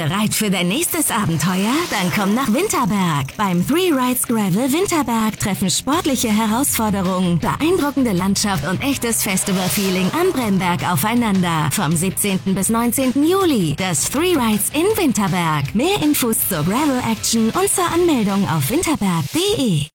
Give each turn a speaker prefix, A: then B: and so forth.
A: Bereit für dein nächstes Abenteuer? Dann komm nach Winterberg. Beim Three Rides Gravel Winterberg treffen sportliche Herausforderungen, beeindruckende Landschaft und echtes Festival-Feeling am Bremberg aufeinander. Vom 17. bis 19. Juli. Das Three Rides in Winterberg. Mehr Infos zur Gravel Action und zur Anmeldung auf winterberg.de.